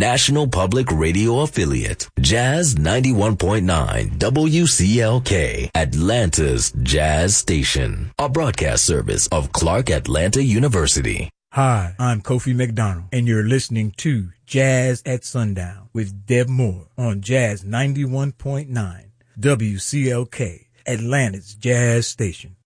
National Public Radio affiliate, Jazz 91.9 WCLK, Atlanta's Jazz Station, a broadcast service of Clark Atlanta University. Hi, I'm Kofi McDonald, and you're listening to Jazz at Sundown with Deb Moore on Jazz 91.9 WCLK, Atlanta's Jazz Station.